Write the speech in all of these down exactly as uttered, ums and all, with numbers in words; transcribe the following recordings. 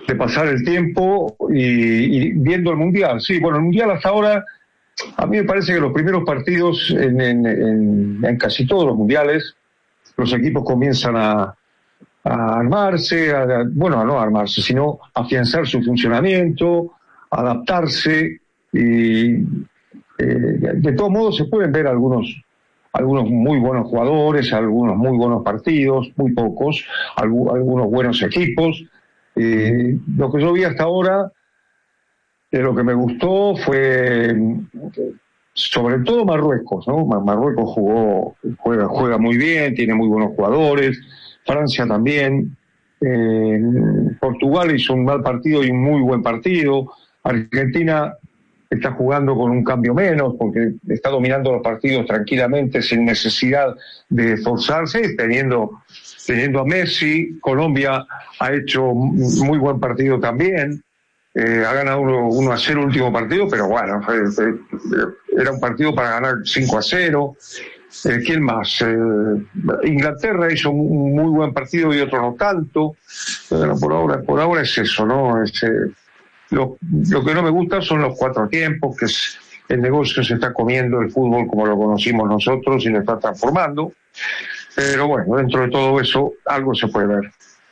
de pasar el tiempo y, y viendo el Mundial. Sí, bueno, el Mundial hasta ahora, a mí me parece que los primeros partidos en, en, en, en casi todos los mundiales, los equipos comienzan a, a armarse, a, a, bueno, no a armarse, sino a afianzar su funcionamiento, a adaptarse, y eh, de todos modos se pueden ver algunos algunos muy buenos jugadores, algunos muy buenos partidos, muy pocos, algu- algunos buenos equipos. Eh, lo que yo vi hasta ahora, de lo que me gustó fue sobre todo Marruecos, ¿no? Marruecos jugó, juega, juega muy bien, tiene muy buenos jugadores, Francia también, eh, Portugal hizo un mal partido y un muy buen partido, Argentina está jugando con un cambio menos porque está dominando los partidos tranquilamente sin necesidad de esforzarse, teniendo teniendo a Messi. Colombia ha hecho muy buen partido también, eh, ha ganado uno a cero el último partido, pero bueno, fue, fue, era un partido para ganar cinco a cero. Eh, ¿Quién más? Eh, Inglaterra hizo un muy buen partido y otro no tanto. Bueno, por ahora, por ahora es eso, ¿no? Es, eh, Lo, lo que no me gusta son los cuatro tiempos, que es, el negocio se está comiendo el fútbol como lo conocimos nosotros y lo está transformando. Pero bueno, dentro de todo eso, algo se puede ver.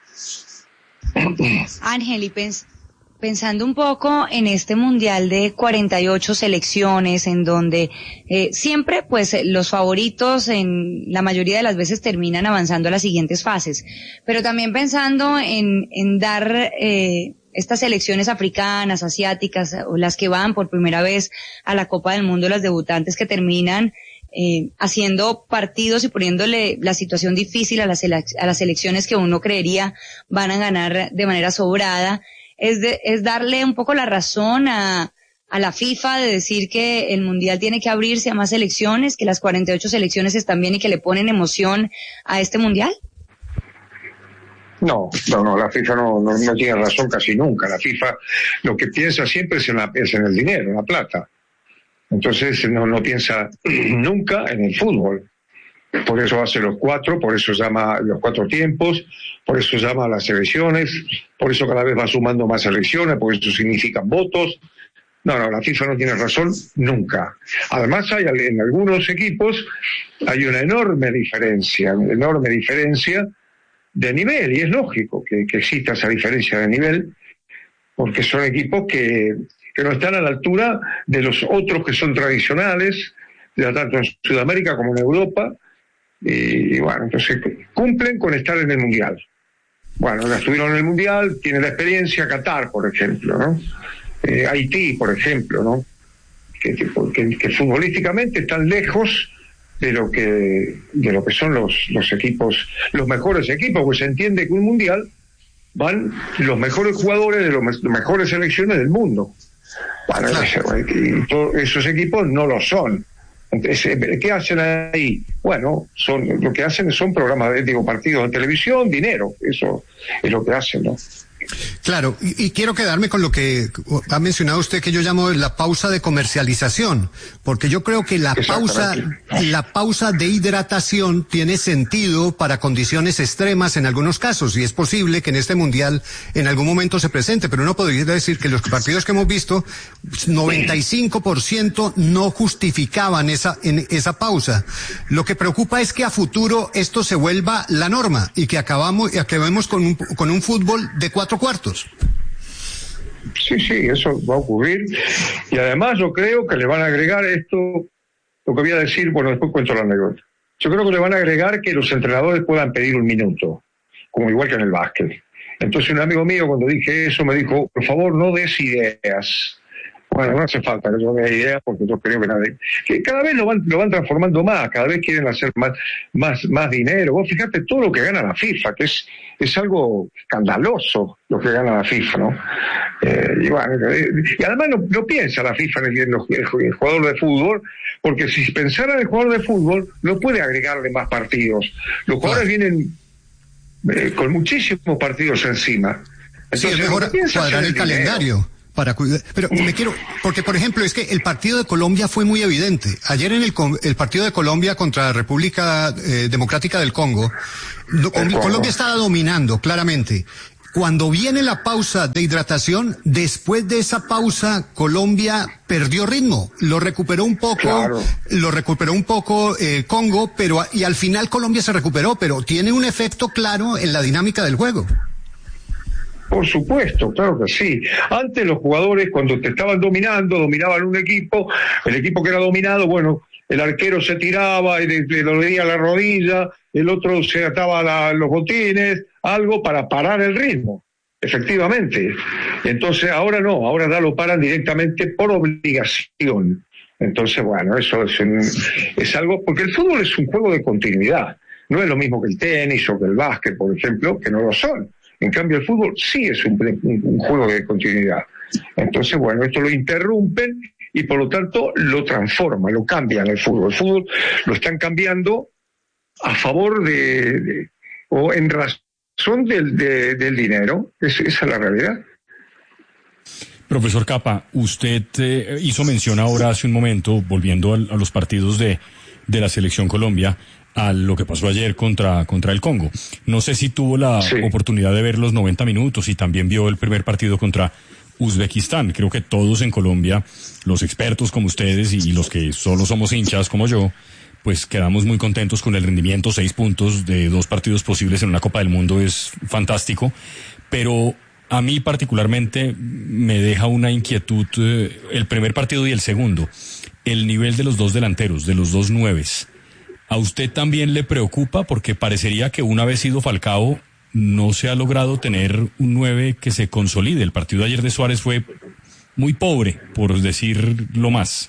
Ángel, y pens- pensando un poco en este mundial de cuarenta y ocho selecciones, en donde eh, siempre pues los favoritos en la mayoría de las veces terminan avanzando a las siguientes fases, pero también pensando en, en dar... Eh, estas selecciones africanas, asiáticas, o las que van por primera vez a la Copa del Mundo, las debutantes que terminan eh, haciendo partidos y poniéndole la situación difícil a las, a las selecciones que uno creería van a ganar de manera sobrada, es, de, es darle un poco la razón a, a la FIFA de decir que el Mundial tiene que abrirse a más selecciones, que las cuarenta y ocho selecciones están bien y que le ponen emoción a este Mundial. No, no, no, la FIFA no, no, no tiene razón casi nunca. La FIFA lo que piensa siempre es en, la, es en el dinero, en la plata. Entonces no, no piensa nunca en el fútbol. Por eso hace los cuatro, por eso llama los cuatro tiempos, por eso llama a las selecciones, por eso cada vez va sumando más selecciones, por eso significan votos. No, no, la FIFA no tiene razón nunca. Además, hay en algunos equipos hay una enorme diferencia, una enorme diferencia de nivel, y es lógico que, que exista esa diferencia de nivel, porque son equipos que, que no están a la altura de los otros que son tradicionales, ya tanto en Sudamérica como en Europa, y, y bueno, entonces cumplen con estar en el Mundial. Bueno, ya estuvieron en el Mundial, tienen la experiencia. Qatar, por ejemplo, ¿no? Eh, Haití, por ejemplo, ¿no? Que, que, que futbolísticamente están lejos de lo que de lo que son los los equipos, los mejores equipos, pues se entiende que un mundial van los mejores jugadores de las mejores selecciones del mundo. Bueno, claro. Y todos esos equipos no lo son. Entonces, ¿qué hacen ahí? Bueno, son lo que hacen son programas de, digo, partidos de televisión, dinero, eso es lo que hacen, ¿no? Claro, y, y quiero quedarme con lo que ha mencionado usted, que yo llamo la pausa de comercialización, porque yo creo que la pausa, la pausa de hidratación tiene sentido para condiciones extremas en algunos casos, y es posible que en este mundial en algún momento se presente, pero uno podría decir que los partidos que hemos visto, noventa y cinco por ciento no justificaban esa, en esa pausa. Lo que preocupa es que a futuro esto se vuelva la norma y que acabamos, y acabemos con un, con un fútbol de cuatro cuartos. Sí, sí, eso va a ocurrir. Y además yo creo que le van a agregar esto, lo que voy a decir, bueno, después cuento la anécdota. Yo creo que le van a agregar que los entrenadores puedan pedir un minuto, como igual que en el básquet. Entonces un amigo mío, cuando dije eso, me dijo, por favor, no des ideas. Bueno, no hace falta que yo dé ideas, porque yo creo que, nada, que cada vez lo van, lo van transformando más, cada vez quieren hacer más, más, más dinero. Vos fíjate todo lo que gana la FIFA, que es, es algo escandaloso lo que gana la FIFA, ¿no? Eh, y, bueno, eh, y además no, no piensa la FIFA en el, en el jugador de fútbol, porque si pensara en el jugador de fútbol, no puede agregarle más partidos. Los jugadores vienen eh, con muchísimos partidos encima. Entonces, sí, es mejor cuadrar el, el calendario. Para cuidar, pero me quiero, porque por ejemplo es que el partido de Colombia fue muy evidente. Ayer en el, el partido de Colombia contra la República eh, Democrática del Congo, no, Colombia estaba dominando claramente. Cuando viene la pausa de hidratación, después de esa pausa, Colombia perdió ritmo, lo recuperó un poco, claro. lo recuperó un poco eh, Congo, pero y al final Colombia se recuperó, pero tiene un efecto claro en la dinámica del juego. Por supuesto, claro que sí. Antes los jugadores, cuando te estaban dominando, dominaban un equipo, el equipo que era dominado, bueno, el arquero se tiraba y le, le dolía la rodilla, el otro se ataba la, los botines, algo para parar el ritmo, efectivamente. Entonces ahora no, ahora ya lo paran directamente por obligación. Entonces, bueno, eso es, un, es algo, porque el fútbol es un juego de continuidad, no es lo mismo que el tenis o que el básquet, por ejemplo, que no lo son. En cambio, el fútbol sí es un, un, un juego de continuidad. Entonces, bueno, esto lo interrumpen y por lo tanto lo transforman, lo cambian el fútbol. El fútbol lo están cambiando a favor de, de o en razón del, de, del dinero. Es, esa es la realidad. Profesor Capa, usted eh, hizo mención ahora hace un momento, volviendo a, a los partidos de, de la Selección Colombia, a lo que pasó ayer contra, contra el Congo. No sé si tuvo la sí. oportunidad de ver los noventa minutos y también vio el primer partido contra Uzbekistán. Creo que todos en Colombia, los expertos como ustedes y los que solo somos hinchas como yo, pues quedamos muy contentos con el rendimiento. Seis puntos de dos partidos posibles en una Copa del Mundo es fantástico, pero a mí particularmente me deja una inquietud eh, el primer partido y el segundo, el nivel de los dos delanteros, de los dos nueves. ¿A usted también le preocupa? Porque parecería que una vez ido Falcao no se ha logrado tener un nueve que se consolide. El partido de ayer de Suárez fue muy pobre, por decirlo más.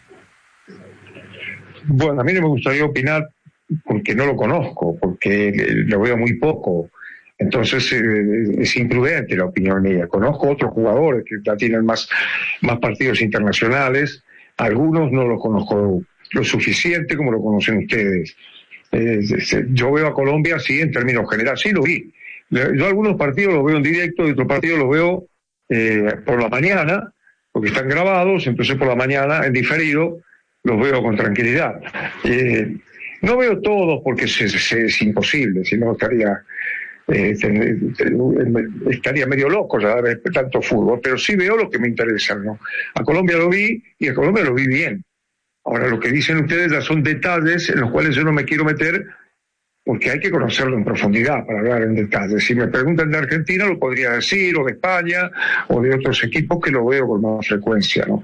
Bueno, a mí no me gustaría opinar porque no lo conozco, porque lo veo muy poco. Entonces eh, es imprudente la opinión mía. Conozco otros jugadores que ya tienen más, más partidos internacionales. Algunos no los conozco lo suficiente como lo conocen ustedes. Eh, yo veo a Colombia así en términos generales, sí lo vi. Yo algunos partidos los veo en directo y otros partidos los veo eh, por la mañana, porque están grabados, entonces por la mañana en diferido los veo con tranquilidad. Eh, no veo todos porque se, se, es imposible, si no estaría eh, ten, ten, estaría medio loco ya de tanto fútbol, pero sí veo lo que me interesa, ¿no? A Colombia lo vi y a Colombia lo vi bien. Ahora, lo que dicen ustedes ya son detalles en los cuales yo no me quiero meter porque hay que conocerlo en profundidad para hablar en detalle. Si me preguntan de Argentina, lo podría decir, o de España, o de otros equipos que lo veo con más frecuencia, ¿no?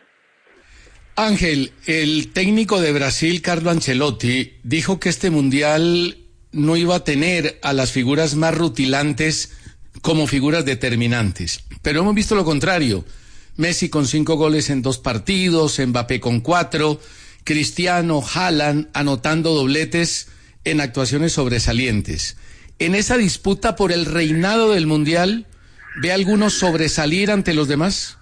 Ángel, el técnico de Brasil, Carlo Ancelotti, dijo que este Mundial no iba a tener a las figuras más rutilantes como figuras determinantes. Pero hemos visto lo contrario. Messi con cinco goles en dos partidos, Mbappé con cuatro, Cristiano, Haaland anotando dobletes en actuaciones sobresalientes. En esa disputa por el reinado del Mundial, ¿ve algunos sobresalir ante los demás?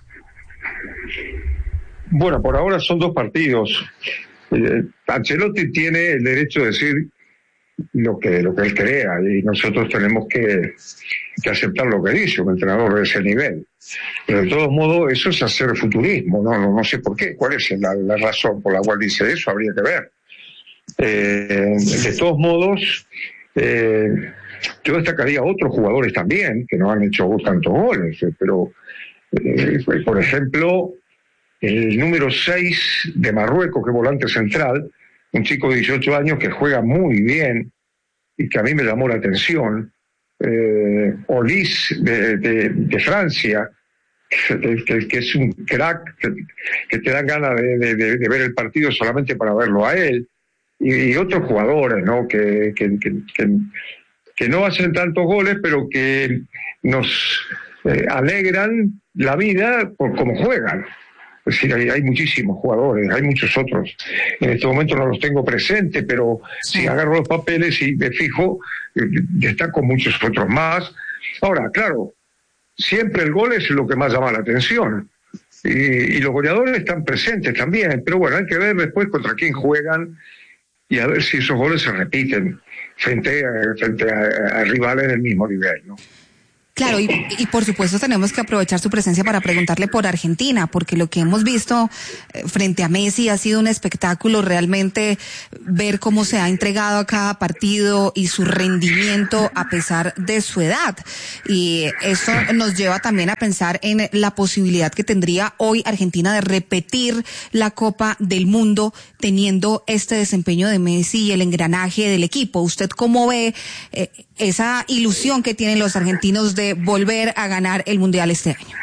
Bueno, por ahora son dos partidos. Eh, Ancelotti tiene el derecho de decir lo que lo que él crea y nosotros tenemos que, que aceptar lo que dice un entrenador de ese nivel. Pero de todos modos eso es hacer futurismo, no no, no sé por qué, cuál es la, la razón por la cual dice eso, habría que ver. Eh, de todos modos, eh, yo destacaría a otros jugadores también que no han hecho tantos goles, eh, pero eh, por ejemplo el número seis de Marruecos, que es volante central, un chico de dieciocho años que juega muy bien y que a mí me llamó la atención, eh, Olis de, de, de Francia, que, que, que es un crack, que, que te dan ganas de, de, de ver el partido solamente para verlo a él, y, y otros jugadores, ¿no? Que, que, que, que, que no hacen tantos goles, pero que nos eh, alegran la vida por cómo juegan. Es decir, hay, hay muchísimos jugadores, hay muchos otros. En este momento no los tengo presentes, pero sí. Si agarro los papeles y me fijo, eh, destaco muchos otros más. Ahora, claro, siempre el gol es lo que más llama la atención. Y, y los goleadores están presentes también, pero bueno, hay que ver después contra quién juegan y a ver si esos goles se repiten frente a, frente a, a rivales del mismo nivel, ¿no? Claro, y, y por supuesto tenemos que aprovechar su presencia para preguntarle por Argentina, porque lo que hemos visto frente a Messi ha sido un espectáculo, realmente ver cómo se ha entregado a cada partido y su rendimiento a pesar de su edad. Y eso nos lleva también a pensar en la posibilidad que tendría hoy Argentina de repetir la Copa del Mundo teniendo este desempeño de Messi y el engranaje del equipo. ¿Usted cómo ve eh, esa ilusión que tienen los argentinos de volver a ganar el Mundial este año?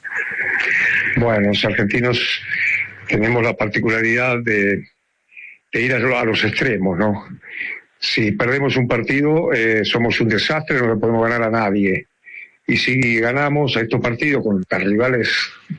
Bueno, los argentinos tenemos la particularidad de, de ir a, a los extremos, ¿no? Si perdemos un partido, eh, somos un desastre, no le podemos ganar a nadie. Y si ganamos a estos partidos contra rivales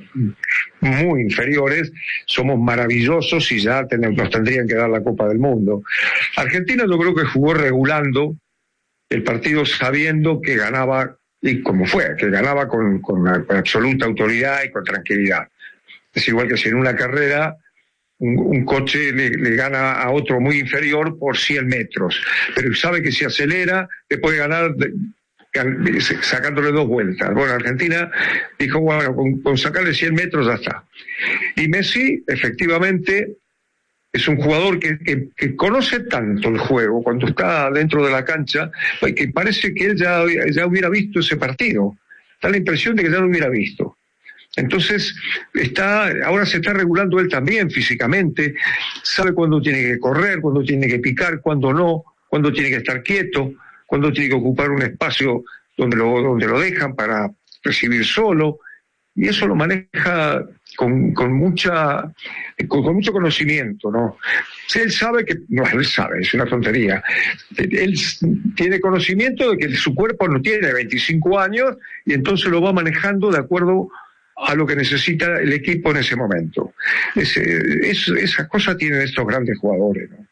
muy inferiores, somos maravillosos y ya ten, nos tendrían que dar la Copa del Mundo. Argentina yo creo que jugó regulando el partido sabiendo que ganaba, y como fue, que ganaba con, con, una, con absoluta autoridad y con tranquilidad. Es igual que si en una carrera un, un coche le, le gana a otro muy inferior por cien metros, pero sabe que si acelera le puede ganar de, sacándole dos vueltas. Bueno, Argentina dijo, bueno, con, con sacarle cien metros ya está. Y Messi, efectivamente, es un jugador que, que, que conoce tanto el juego cuando está dentro de la cancha, que parece que él ya, ya hubiera visto ese partido. Da la impresión de que ya lo hubiera visto. Entonces, está, ahora se está regulando él también físicamente, sabe cuándo tiene que correr, cuándo tiene que picar, cuándo no, cuándo tiene que estar quieto, cuándo tiene que ocupar un espacio donde lo, donde lo dejan para recibir solo, y eso lo maneja con, con mucha con, con mucho conocimiento, ¿no? Él sabe que, no, él sabe, es una tontería, él tiene conocimiento de que su cuerpo no tiene veinticinco años y entonces lo va manejando de acuerdo a lo que necesita el equipo en ese momento. Ese, es, esa cosa tienen estos grandes jugadores, ¿no?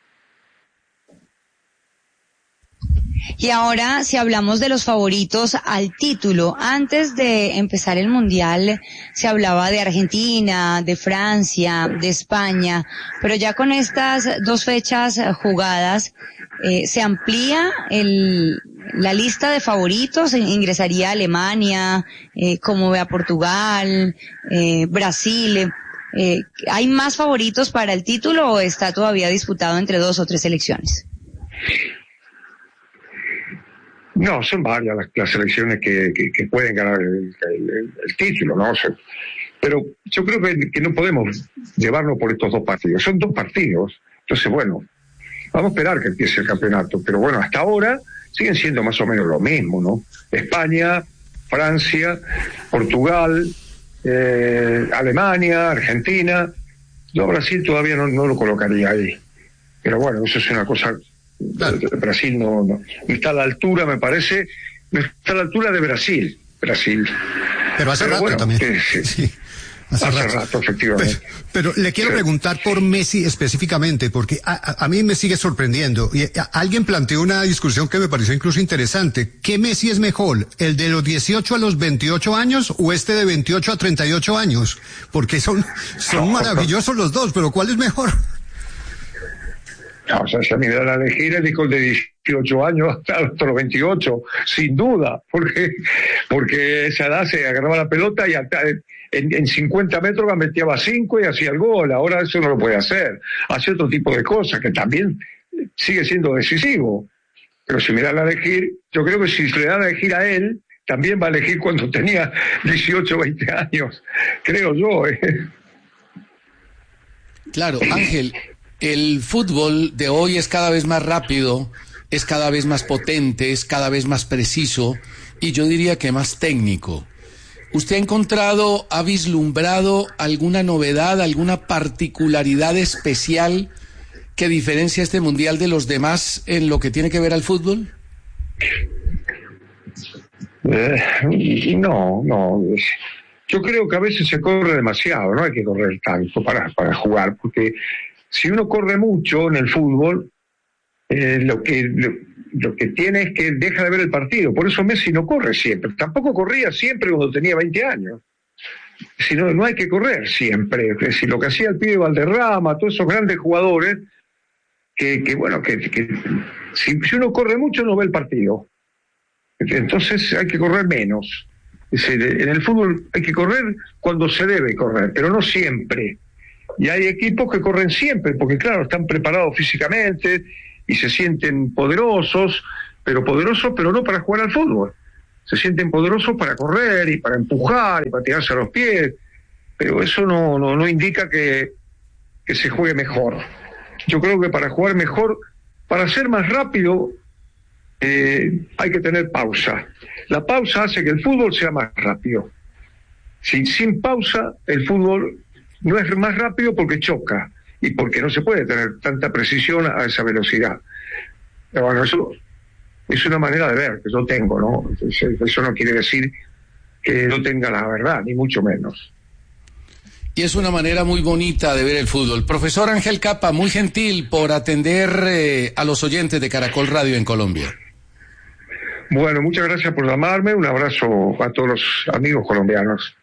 Y ahora, si hablamos de los favoritos al título, antes de empezar el Mundial se hablaba de Argentina, de Francia, de España, pero ya con estas dos fechas jugadas, eh, ¿se amplía el, la lista de favoritos? ¿Ingresaría Alemania? Eh, ¿Cómo ve a Portugal? Eh, ¿Brasil? Eh, ¿Hay más favoritos para el título o está todavía disputado entre dos o tres selecciones? No, son varias las, las selecciones que, que, que pueden ganar el, el, el título, ¿no? O sea, pero yo creo que, que no podemos llevarnos por estos dos partidos. Son dos partidos. Entonces, bueno, vamos a esperar que empiece el campeonato. Pero bueno, hasta ahora siguen siendo más o menos lo mismo, ¿no? España, Francia, Portugal, eh, Alemania, Argentina. Yo a Brasil todavía no, no lo colocaría ahí. Pero bueno, eso es una cosa... Claro. Brasil no, no, no está a la altura, me parece, no está a la altura de Brasil, Brasil. Pero hace Pero rato bueno, también. Que, sí. Sí. Hace, hace rato. rato, efectivamente. Pero, pero le quiero sí. preguntar por Messi específicamente, porque a, a, a mí me sigue sorprendiendo. Y a, alguien planteó una discusión que me pareció incluso interesante. ¿Qué Messi es mejor? ¿El de los dieciocho a los veintiocho años o este de veintiocho a treinta y ocho años? Porque son, son no, maravillosos no. los dos, pero ¿cuál es mejor? No, o sea, si a mí me dan a elegir, elijo el de dieciocho años hasta los veintiocho, sin duda, porque porque esa edad se agarraba la pelota y hasta en, en cincuenta metros metíaba cinco y hacía el gol. Ahora eso no lo puede hacer. Hace otro tipo de cosas que también sigue siendo decisivo. Pero si me dan a elegir, yo creo que si le dan a elegir a él, también va a elegir cuando tenía dieciocho, veinte años, creo yo. ¿eh? Claro, Ángel. El fútbol de hoy es cada vez más rápido, es cada vez más potente, es cada vez más preciso y yo diría que más técnico. ¿Usted ha encontrado, ha vislumbrado alguna novedad, alguna particularidad especial que diferencia este mundial de los demás en lo que tiene que ver al fútbol? Eh, no, no. Yo creo que a veces se corre demasiado, no hay que correr tanto para, para jugar, porque si uno corre mucho en el fútbol, eh, lo que lo, lo que tiene es que deja de ver el partido. Por eso Messi no corre siempre. Tampoco corría siempre cuando tenía veinte años. Si no, no hay que correr siempre. Es decir, lo que hacía el pibe Valderrama, todos esos grandes jugadores, que, que bueno, que, que si, si uno corre mucho no ve el partido. Entonces hay que correr menos. Es decir, en el fútbol hay que correr cuando se debe correr, pero no siempre. Y hay equipos que corren siempre, porque claro, están preparados físicamente y se sienten poderosos, pero poderosos, pero no para jugar al fútbol. Se sienten poderosos para correr y para empujar y para tirarse a los pies, pero eso no, no, no indica que, que se juegue mejor. Yo creo que para jugar mejor, para ser más rápido, eh, hay que tener pausa. La pausa hace que el fútbol sea más rápido. Sin, sin pausa, el fútbol no es más rápido porque choca y porque no se puede tener tanta precisión a esa velocidad. Pero bueno, eso es una manera de ver que yo tengo, ¿no? Eso no quiere decir que no tenga la verdad, ni mucho menos. Y es una manera muy bonita de ver el fútbol. Profesor Ángel Capa, muy gentil por atender eh, a los oyentes de Caracol Radio en Colombia. Bueno, muchas gracias por llamarme. Un abrazo a todos los amigos colombianos.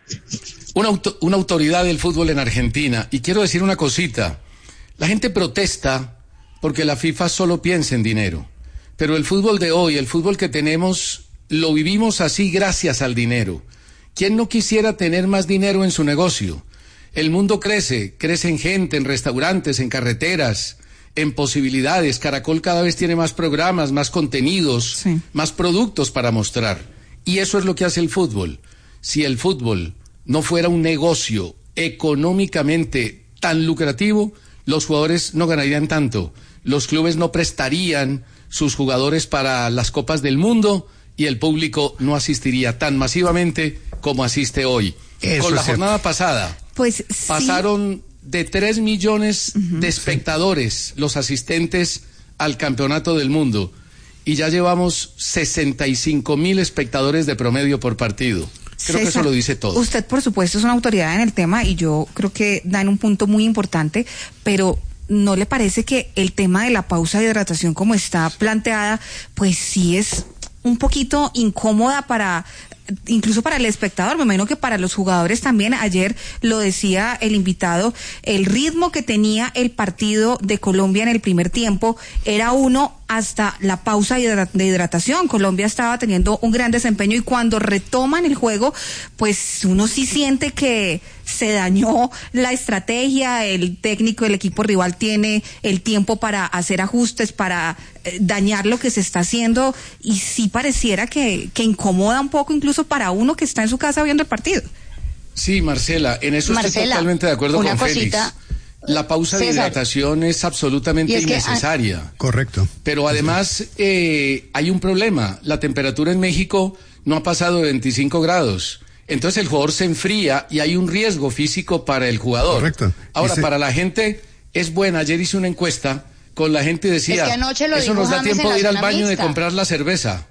Una, auto, una autoridad del fútbol en Argentina. Y quiero decir una cosita. La gente protesta porque la FIFA solo piensa en dinero. Pero el fútbol de hoy, el fútbol que tenemos, lo vivimos así gracias al dinero. ¿Quién no quisiera tener más dinero en su negocio? El mundo crece, crece en gente, en restaurantes, en carreteras, en posibilidades. Caracol cada vez tiene más programas, más contenidos, sí, más productos para mostrar. Y eso es lo que hace el fútbol. Si el fútbol no fuera un negocio económicamente tan lucrativo, los jugadores no ganarían tanto. Los clubes no prestarían sus jugadores para las Copas del Mundo y el público no asistiría tan masivamente como asiste hoy. Eso Con la jornada pasada, pues pasaron sí. de tres millones uh-huh, de espectadores, sí, los asistentes al Campeonato del Mundo, y ya llevamos sesenta y cinco mil espectadores de promedio por partido. Creo César, que eso lo dice todo. Usted, por supuesto, es una autoridad en el tema y yo creo que da en un punto muy importante, pero ¿no le parece que el tema de la pausa de hidratación como está planteada, pues sí es un poquito incómoda para, incluso para el espectador? Me imagino que para los jugadores también. Ayer lo decía el invitado, el ritmo que tenía el partido de Colombia en el primer tiempo era uno hasta la pausa de hidratación. Colombia estaba teniendo un gran desempeño y cuando retoman el juego, pues uno sí siente que se dañó la estrategia, el técnico, el equipo rival tiene el tiempo para hacer ajustes, para eh, dañar lo que se está haciendo, y sí pareciera que, que incomoda un poco incluso para uno que está en su casa viendo el partido. Sí, Marcela, en eso Marcela, estoy totalmente de acuerdo con cosita. Félix. La pausa César, de hidratación es absolutamente es que, innecesaria. Ah, correcto. Pero además eh, hay un problema. La temperatura en México no ha pasado de veinticinco grados. Entonces el jugador se enfría y hay un riesgo físico para el jugador. Correcto. Ahora, Ese... para la gente es buena. Ayer hice una encuesta con la gente y decía, es que anoche lo eso nos da James tiempo de ir al baño mixta. de comprar la cerveza.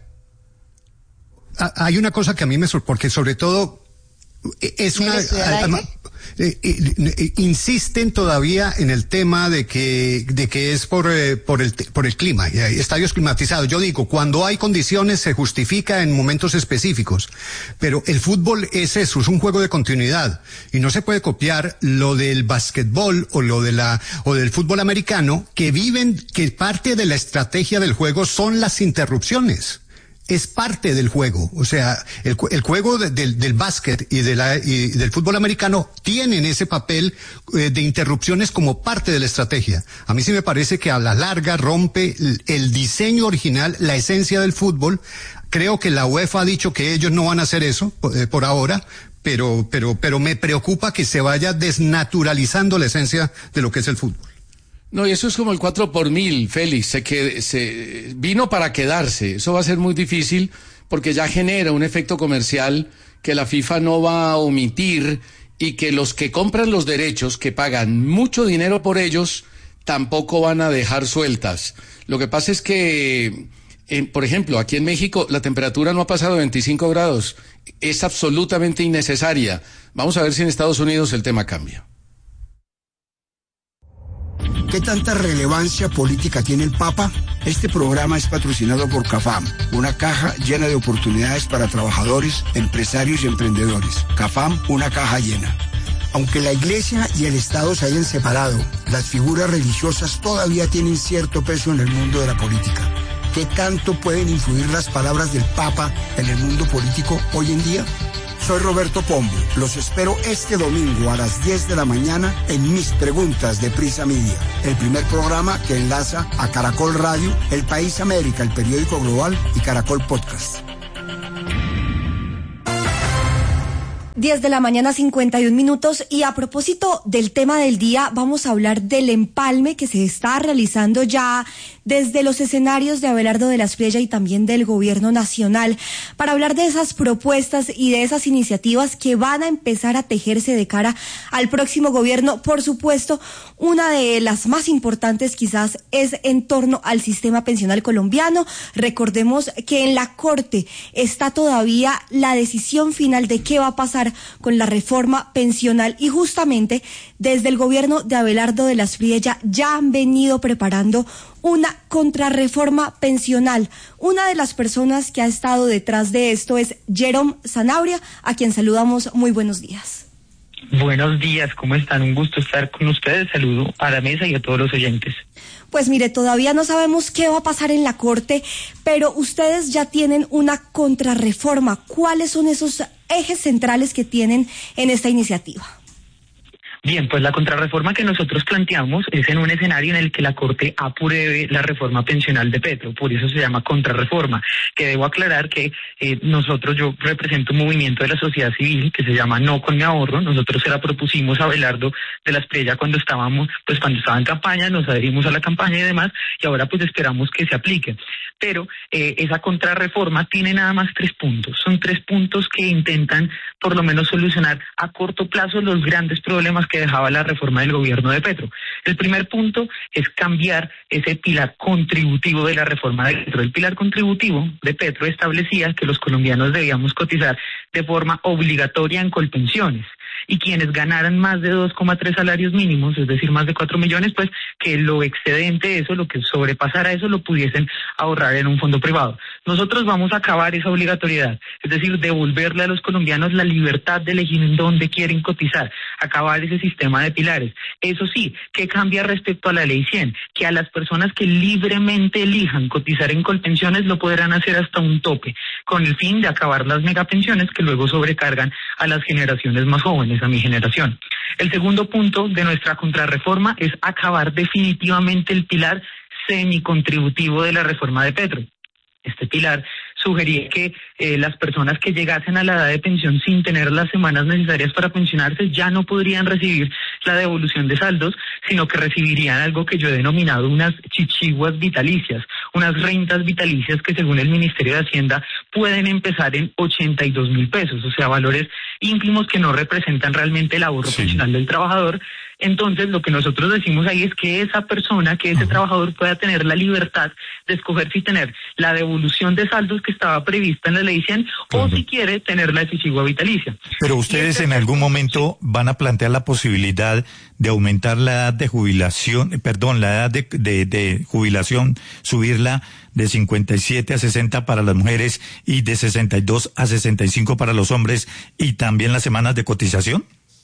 Hay una cosa que a mí me sorprende, porque sobre todo es una... Eh, eh, eh, insisten todavía en el tema de que de que es por eh, por el por el clima, y hay estadios climatizados. Yo digo, cuando hay condiciones se justifica en momentos específicos, pero el fútbol es eso, es un juego de continuidad y no se puede copiar lo del básquetbol o lo de la o del fútbol americano, que viven, que parte de la estrategia del juego son las interrupciones. Es parte del juego, o sea, el, el juego de, del, del básquet y, de la, y del fútbol americano tienen ese papel eh, de interrupciones como parte de la estrategia. A mí sí me parece que a la larga rompe el, el diseño original, la esencia del fútbol. Creo que la UEFA ha dicho que ellos no van a hacer eso eh, por ahora, pero, pero, pero me preocupa que se vaya desnaturalizando la esencia de lo que es el fútbol. No, y eso es como el cuatro por mil, Félix, se, que, se vino para quedarse. Eso va a ser muy difícil porque ya genera un efecto comercial que la FIFA no va a omitir, y que los que compran los derechos, que pagan mucho dinero por ellos, tampoco van a dejar sueltas. Lo que pasa es que, eh, por ejemplo, aquí en México la temperatura no ha pasado de veinticinco grados. Es absolutamente innecesaria. Vamos a ver si en Estados Unidos el tema cambia. ¿Qué tanta relevancia política tiene el Papa? Este programa es patrocinado por CAFAM, una caja llena de oportunidades para trabajadores, empresarios y emprendedores. CAFAM, una caja llena. Aunque la Iglesia y el Estado se hayan separado, las figuras religiosas todavía tienen cierto peso en el mundo de la política. ¿Qué tanto pueden influir las palabras del Papa en el mundo político hoy en día? Soy Roberto Pombo. Los espero este domingo a las diez de la mañana en Mis Preguntas de Prisa Media, el primer programa que enlaza a Caracol Radio, El País América, el periódico global y Caracol Podcast. diez de la mañana, cincuenta y un minutos, y a propósito del tema del día, vamos a hablar del empalme que se está realizando ya desde los escenarios de Abelardo de la Espriella y también del gobierno nacional, para hablar de esas propuestas y de esas iniciativas que van a empezar a tejerse de cara al próximo gobierno. Por supuesto, una de las más importantes quizás es en torno al sistema pensional colombiano. Recordemos que en la Corte está todavía la decisión final de qué va a pasar con la reforma pensional, y justamente desde el gobierno de Abelardo de la Espriella ya han venido preparando una contrarreforma pensional. Una de las personas que ha estado detrás de esto es Jerome Zanabria, a quien saludamos. Muy buenos días. Buenos días, ¿cómo están? Un gusto estar con ustedes. Saludo a la mesa y a todos los oyentes. Pues mire, todavía no sabemos qué va a pasar en la Corte, pero ustedes ya tienen una contrarreforma. ¿Cuáles son esos ejes centrales que tienen en esta iniciativa? Bien, pues la contrarreforma que nosotros planteamos es en un escenario en el que la Corte apruebe la reforma pensional de Petro, por eso se llama contrarreforma, que debo aclarar que eh, nosotros, yo represento un movimiento de la sociedad civil que se llama No con mi ahorro. Nosotros se la propusimos a Abelardo de la Espriella cuando estábamos, pues cuando estaba en campaña, nos adherimos a la campaña y demás, y ahora pues esperamos que se aplique. Pero eh, esa contrarreforma tiene nada más tres puntos, son tres puntos que intentan por lo menos solucionar a corto plazo los grandes problemas que dejaba la reforma del gobierno de Petro. El primer punto es cambiar ese pilar contributivo de la reforma de Petro. El pilar contributivo de Petro establecía que los colombianos debíamos cotizar de forma obligatoria en Colpensiones, y quienes ganaran más de dos coma tres salarios mínimos, es decir, más de cuatro millones, pues que lo excedente de eso, lo que sobrepasara eso, lo pudiesen ahorrar en un fondo privado. Nosotros vamos a acabar esa obligatoriedad, es decir, devolverle a los colombianos la libertad de elegir en dónde quieren cotizar, acabar ese sistema de pilares. Eso sí, ¿qué cambia respecto a la ley cien? Que a las personas que libremente elijan cotizar en Colpensiones lo podrán hacer hasta un tope, con el fin de acabar las megapensiones que luego sobrecargan a las generaciones más jóvenes, a mi generación. El segundo punto de nuestra contrarreforma es acabar definitivamente el pilar semicontributivo de la reforma de Petro. Este pilar sugería que eh, las personas que llegasen a la edad de pensión sin tener las semanas necesarias para pensionarse ya no podrían recibir la devolución de saldos, sino que recibirían algo que yo he denominado unas chichiguas vitalicias, unas rentas vitalicias que según el Ministerio de Hacienda pueden empezar en ochenta y dos mil pesos, o sea, valores ínfimos que no representan realmente el ahorro sí. pensional del trabajador. Entonces, lo que nosotros decimos ahí es que esa persona, que ese uh-huh. trabajador pueda tener la libertad de escoger si tener la devolución de saldos que estaba prevista en la ley cien uh-huh. o si quiere tener la exisigua vitalicia. Pero ustedes en algún momento van a plantear la posibilidad de aumentar la edad de jubilación, perdón, la edad de, de, de jubilación, subirla de cincuenta y siete a sesenta para las mujeres y de sesenta y dos a sesenta y cinco para los hombres, y también las semanas de cotización.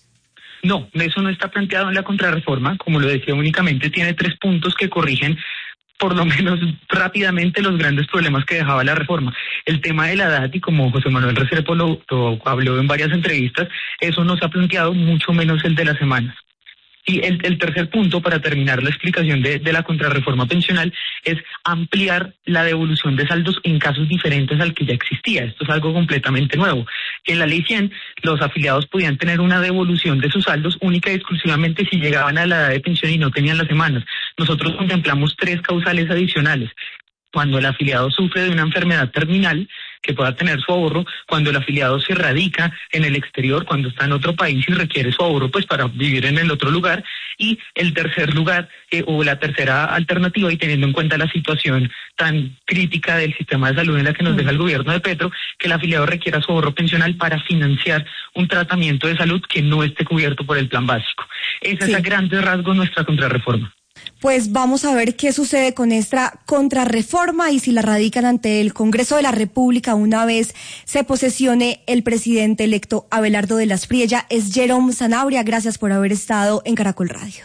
No, eso no está planteado en la contrarreforma. Como lo decía, únicamente tiene tres puntos que corrigen por lo menos rápidamente los grandes problemas que dejaba la reforma. El tema de la edad, y como José Manuel Restrepo lo, lo habló en varias entrevistas, eso no se ha planteado, mucho menos el de las semanas. Y el, el tercer punto, para terminar la explicación de, de la contrarreforma pensional, es ampliar la devolución de saldos en casos diferentes al que ya existía. Esto es algo completamente nuevo. En la ley cien, los afiliados podían tener una devolución de sus saldos única y exclusivamente si llegaban a la edad de pensión y no tenían las semanas. Nosotros contemplamos tres causales adicionales. Cuando el afiliado sufre de una enfermedad terminal, que pueda tener su ahorro, cuando el afiliado se radica en el exterior, cuando está en otro país y requiere su ahorro pues para vivir en el otro lugar, y el tercer lugar eh, o la tercera alternativa, y teniendo en cuenta la situación tan crítica del sistema de salud en la que nos deja el gobierno de Petro, que el afiliado requiera su ahorro pensional para financiar un tratamiento de salud que no esté cubierto por el plan básico. Esa sí. es a grandes rasgos nuestra contrarreforma. Pues vamos a ver qué sucede con esta contrarreforma y si la radican ante el Congreso de la República una vez se posesione el presidente electo Abelardo de la Espriella. Es Jerome Zanabria, gracias por haber estado en Caracol Radio.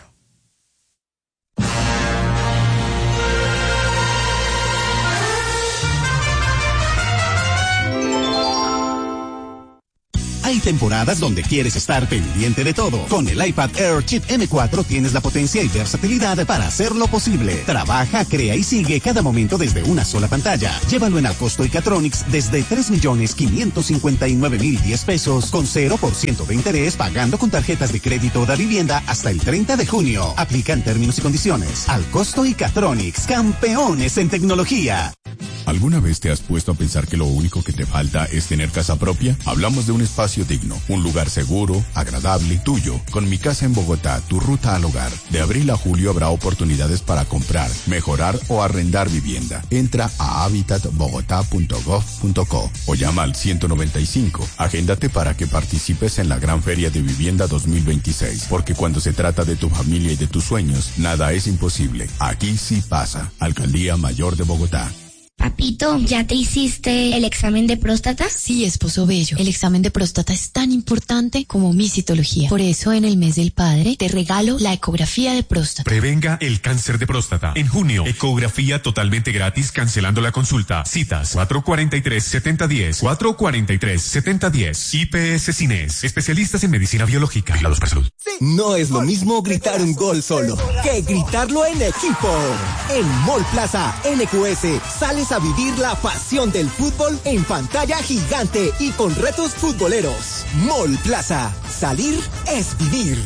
Hay temporadas donde quieres estar pendiente de todo. Con el iPad Air Chip M cuatro tienes la potencia y versatilidad para hacerlo posible. Trabaja, crea y sigue cada momento desde una sola pantalla. Llévalo en Alcosto y Catronics desde tres millones quinientos cincuenta y nueve mil diez pesos con cero por ciento de interés, pagando con tarjetas de crédito de vivienda hasta el treinta de junio. Aplican términos y condiciones. Alcosto y Catronics, campeones en tecnología. ¿Alguna vez te has puesto a pensar que lo único que te falta es tener casa propia? Hablamos de un espacio digno, un lugar seguro, agradable, tuyo. Con Mi Casa en Bogotá, tu ruta al hogar. De abril a julio habrá oportunidades para comprar, mejorar o arrendar vivienda. Entra a habitat bogotá punto gov punto co o llama al ciento noventa y cinco. Agéndate para que participes en la Gran Feria de Vivienda dos mil veintiséis. Porque cuando se trata de tu familia y de tus sueños, nada es imposible. Aquí sí pasa. Alcaldía Mayor de Bogotá. Papito, ¿ya te hiciste el examen de próstata? Sí, esposo bello. El examen de próstata es tan importante como mi citología. Por eso, en el mes del padre, te regalo la ecografía de próstata. Prevenga el cáncer de próstata. En junio, ecografía totalmente gratis, cancelando la consulta. Citas cuatro cuarenta y tres, setenta diez, cuatro cuarenta y tres, setenta diez. I P S Cines, especialistas en medicina biológica. Vigilados por salud. No es lo mismo gritar un gol solo que gritarlo en equipo. En Mall Plaza N Q S sales a vivir la pasión del fútbol en pantalla gigante y con retos futboleros. Mall Plaza. Salir es vivir.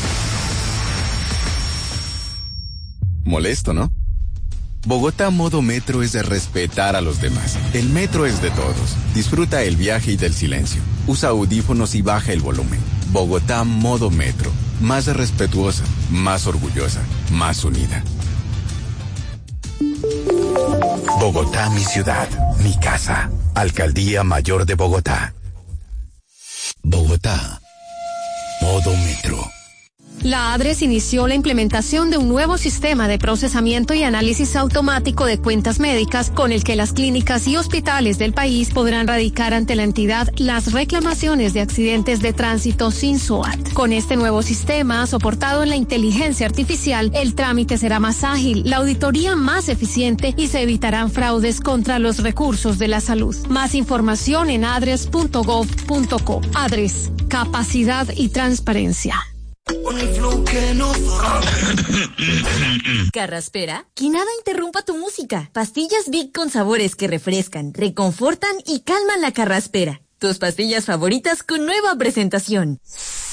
Molesto, ¿no? Bogotá Modo Metro es de respetar a los demás. El metro es de todos. Disfruta el viaje y del silencio. Usa audífonos y baja el volumen. Bogotá Modo Metro. Más respetuosa, más orgullosa, más unida. Bogotá, mi ciudad, mi casa. Alcaldía Mayor de Bogotá. Bogotá. Modo Metro. La ADRES inició la implementación de un nuevo sistema de procesamiento y análisis automático de cuentas médicas con el que las clínicas y hospitales del país podrán radicar ante la entidad las reclamaciones de accidentes de tránsito sin S O A T. Con este nuevo sistema, soportado en la inteligencia artificial, el trámite será más ágil, la auditoría más eficiente y se evitarán fraudes contra los recursos de la salud. Más información en adres punto gov punto co. ADRES, capacidad y transparencia. Carraspera, que nada interrumpa tu música. Pastillas Big con sabores que refrescan, reconfortan y calman la carraspera. Tus pastillas favoritas con nueva presentación.